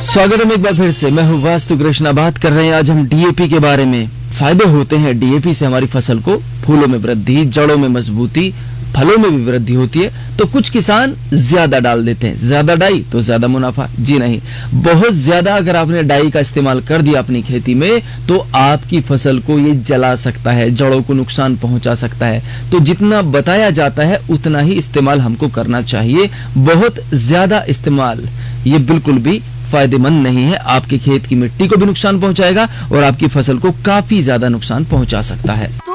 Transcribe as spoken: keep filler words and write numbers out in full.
स्वागत है एक बार फिर से। मैं हूँ वास्तु कृष्णा। बात कर रहे हैं आज हम डीएपी के बारे में। फायदे होते हैं डीएपी से हमारी फसल को, फूलों में वृद्धि, जड़ों में मजबूती, फलों में भी वृद्धि होती है। तो कुछ किसान ज्यादा डाल देते हैं, ज्यादा डाई तो ज्यादा मुनाफा। जी नहीं, बहुत ज्यादा अगर आपने डाई का इस्तेमाल कर दिया अपनी खेती में तो आपकी फसल को ये जला सकता है, जड़ों को नुकसान पहुंचा सकता है। तो जितना बताया जाता है उतना ही इस्तेमाल हमको करना चाहिए। बहुत ज्यादा इस्तेमाल ये बिल्कुल भी फायदेमंद नहीं है। आपके खेत की मिट्टी को भी नुकसान पहुंचाएगा और आपकी फसल को काफी ज्यादा नुकसान पहुंचा सकता है।